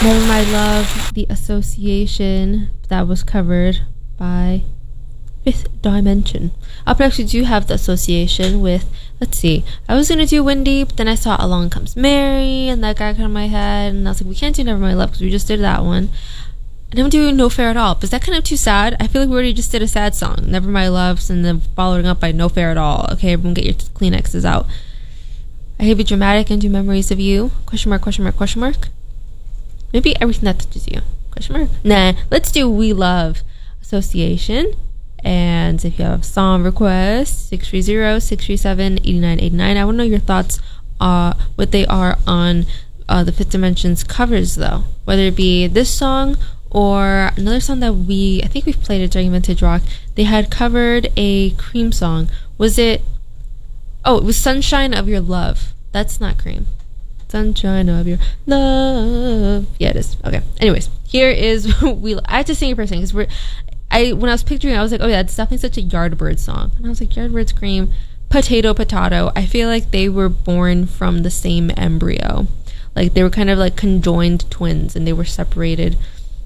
Never My Love, The Association, that was covered by Fifth Dimension. Up next, we do have The Association with, let's see, I was gonna do Windy, but then I saw Along Comes Mary, and that got kind of my head, and I was like, we can't do Never My Love because we just did that one. And I'm doing No Fair at All, but is that kind of too sad? I feel like we already just did a sad song, Never My Loves, and then following up by No Fair at All. Okay, everyone get your Kleenexes out. I could be dramatic and do Memories of You, question mark, question mark, question mark. Maybe Everything That Touches You, question mark. Nah, let's do We Love Association. And if you have song requests, 630-637-8989. I want to know your thoughts, what they are on the Fifth Dimension's covers, though. Whether it be this song or another song that I think we've played it during Vintage Rock. They had covered a Cream song. Was it? Oh, it was Sunshine of Your Love. That's not Cream. Sunshine of Your Love. Yeah, it is. Okay. Anyways, here is I have to sing it per se because when I was picturing it, I was like, oh yeah, it's definitely such a Yardbird song. And I was like, Yardbirds, Cream, Potato. I feel like they were born from the same embryo. Like they were kind of like conjoined twins, and they were separated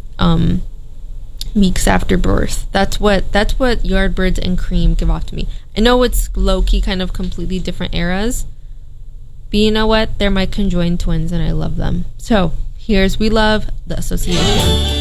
weeks after birth. That's what Yardbirds and Cream give off to me. I know it's low-key kind of completely different eras, but you know what? They're my conjoined twins, and I love them. So here's We Love, The Association.